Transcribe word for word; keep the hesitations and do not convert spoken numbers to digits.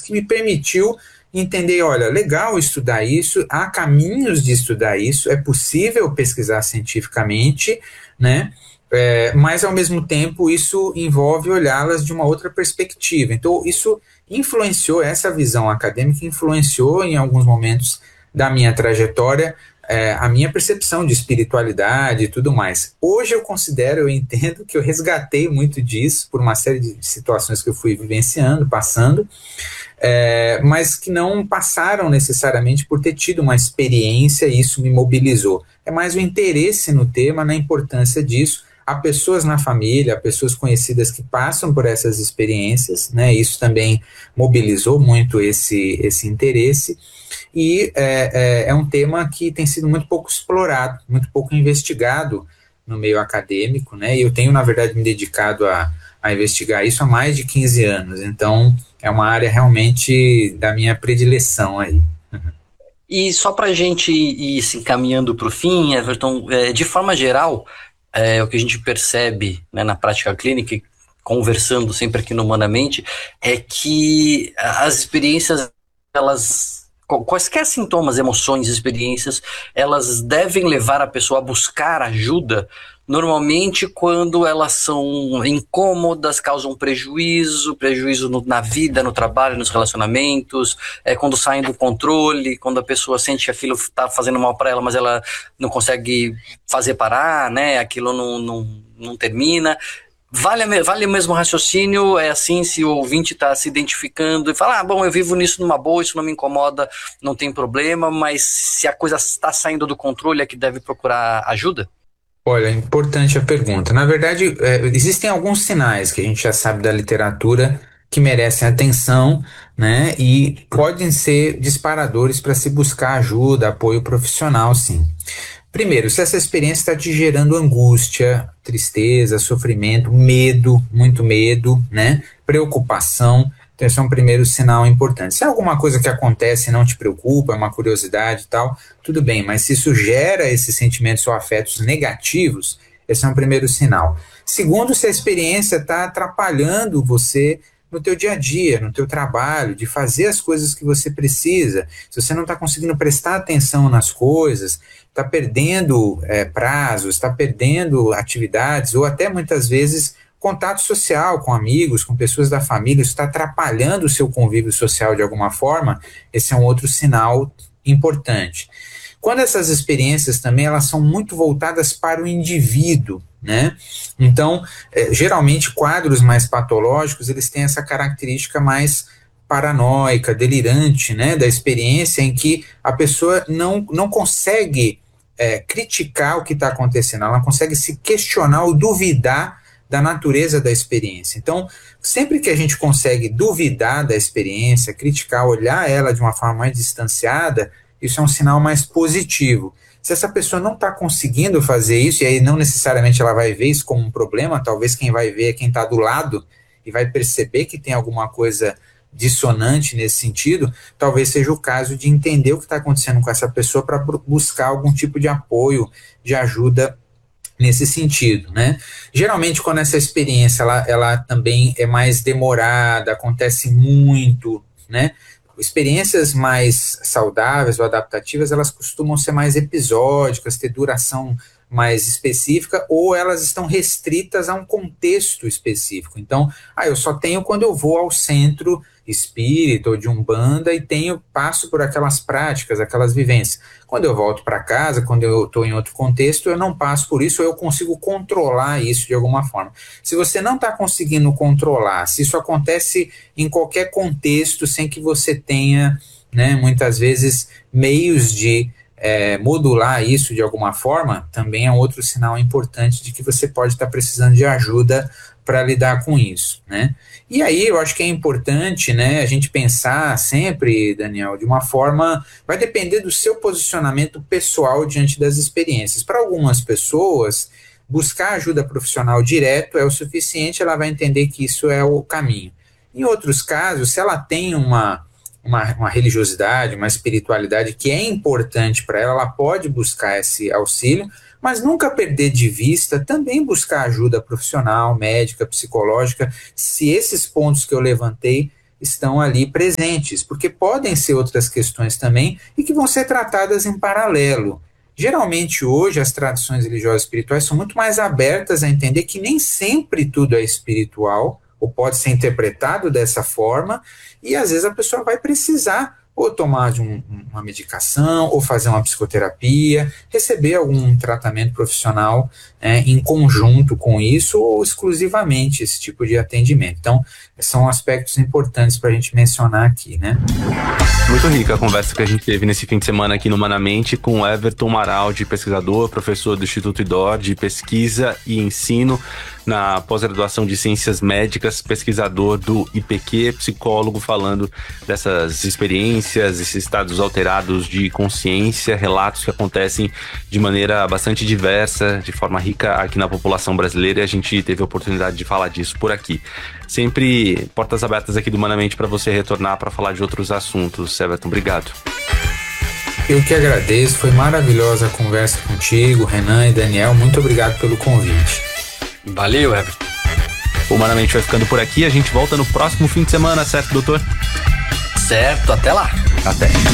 que me permitiu entender, olha, legal estudar isso, há caminhos de estudar isso, é possível pesquisar cientificamente, né? É, mas, ao mesmo tempo, isso envolve olhá-las de uma outra perspectiva. Então, isso influenciou, essa visão acadêmica influenciou em alguns momentos da minha trajetória, é, a minha percepção de espiritualidade e tudo mais. Hoje eu considero, eu entendo que eu resgatei muito disso por uma série de situações que eu fui vivenciando, passando, é, mas que não passaram necessariamente por ter tido uma experiência e isso me mobilizou. É mais o interesse no tema, na importância disso. Há pessoas na família, há pessoas conhecidas que passam por essas experiências, né? Isso também mobilizou muito esse, esse interesse, e é, é, é um tema que tem sido muito pouco explorado, muito pouco investigado no meio acadêmico, né? E eu tenho, na verdade, me dedicado a, a investigar isso há mais de quinze anos, então é uma área realmente da minha predileção aí. E só para a gente ir se encaminhando para o fim, Everton, é, de forma geral, é, o que a gente percebe, né, na prática clínica, e conversando sempre aqui no Humanamente, é que as experiências, elas, quaisquer sintomas, emoções, experiências, elas devem levar a pessoa a buscar ajuda, normalmente quando elas são incômodas, causam prejuízo, prejuízo no, na vida, no trabalho, nos relacionamentos, é, quando saem do controle, quando a pessoa sente que aquilo está fazendo mal para ela, mas ela não consegue fazer parar, né? Aquilo não, não, não termina. Vale, vale o mesmo raciocínio? É assim, se o ouvinte está se identificando e fala, ah, bom, eu vivo nisso numa boa, isso não me incomoda, não tem problema, mas se a coisa está saindo do controle é que deve procurar ajuda? Olha, importante a pergunta. Na verdade, é, existem alguns sinais que a gente já sabe da literatura que merecem atenção, né? E podem ser disparadores para se buscar ajuda, apoio profissional, sim. Primeiro, se essa experiência está te gerando angústia, tristeza, sofrimento, medo, muito medo, né? Preocupação. Então, esse é um primeiro sinal importante. Se é alguma coisa que acontece e não te preocupa, é uma curiosidade e tal, tudo bem, mas se isso gera esses sentimentos ou afetos negativos, esse é um primeiro sinal. Segundo, se a experiência está atrapalhando você no teu dia a dia, no teu trabalho, de fazer as coisas que você precisa, se você não está conseguindo prestar atenção nas coisas, está perdendo é, prazos, está perdendo atividades, ou até muitas vezes contato social com amigos, com pessoas da família, isso está atrapalhando o seu convívio social de alguma forma, esse é um outro sinal importante. Quando essas experiências também, elas são muito voltadas para o indivíduo, né? Então, é, geralmente quadros mais patológicos, eles têm essa característica mais paranoica, delirante, né? Da experiência em que a pessoa não, não consegue é, criticar o que está acontecendo, ela não consegue se questionar ou duvidar da natureza da experiência. Então, sempre que a gente consegue duvidar da experiência, criticar, olhar ela de uma forma mais distanciada, isso é um sinal mais positivo. Se essa pessoa não está conseguindo fazer isso, e aí não necessariamente ela vai ver isso como um problema, talvez quem vai ver é quem está do lado e vai perceber que tem alguma coisa dissonante nesse sentido, talvez seja o caso de entender o que está acontecendo com essa pessoa para buscar algum tipo de apoio, de ajuda nesse sentido, né? Geralmente quando essa experiência ela, ela também é mais demorada, acontece muito, né? Experiências mais saudáveis ou adaptativas, elas costumam ser mais episódicas, ter duração mais específica, ou elas estão restritas a um contexto específico. Então, ah, eu só tenho quando eu vou ao centro espírita ou de umbanda e tenho, passo por aquelas práticas, aquelas vivências. Quando eu volto para casa, quando eu estou em outro contexto, eu não passo por isso, ou eu consigo controlar isso de alguma forma. Se você não está conseguindo controlar, se isso acontece em qualquer contexto, sem que você tenha, né, muitas vezes, meios de é, modular isso de alguma forma, também é um outro sinal importante de que você pode estar precisando de ajuda para lidar com isso, né? E aí eu acho que é importante, né, a gente pensar sempre, Daniel, de uma forma, vai depender do seu posicionamento pessoal diante das experiências. Para algumas pessoas, buscar ajuda profissional direto é o suficiente, ela vai entender que isso é o caminho. Em outros casos, se ela tem uma, uma, uma religiosidade, uma espiritualidade que é importante para ela, ela pode buscar esse auxílio, mas nunca perder de vista também buscar ajuda profissional, médica, psicológica, se esses pontos que eu levantei estão ali presentes, porque podem ser outras questões também e que vão ser tratadas em paralelo. Geralmente hoje as tradições religiosas espirituais são muito mais abertas a entender que nem sempre tudo é espiritual, ou pode ser interpretado dessa forma, e às vezes a pessoa vai precisar ou tomar de um, uma medicação, ou fazer uma psicoterapia, receber algum tratamento profissional é, em conjunto com isso, ou exclusivamente esse tipo de atendimento. Então, são aspectos importantes para a gente mencionar aqui, né? Muito rica a conversa que a gente teve nesse fim de semana aqui no Humanamente com o Everton Maraldi, pesquisador, professor do Instituto IDOR de Pesquisa e Ensino na pós-graduação de Ciências Médicas, pesquisador do I P Q, psicólogo, falando dessas experiências, esses estados alterados de consciência, relatos que acontecem de maneira bastante diversa, de forma rica aqui na população brasileira, e a gente teve a oportunidade de falar disso por aqui. Sempre portas abertas aqui do Humanamente para você retornar para falar de outros assuntos. Everton, obrigado. Eu que agradeço, foi maravilhosa a conversa contigo, Renan e Daniel, muito obrigado pelo convite. Valeu, Everton. O Humanamente vai ficando por aqui, a gente volta no próximo fim de semana, certo, doutor? Certo, até lá. Até.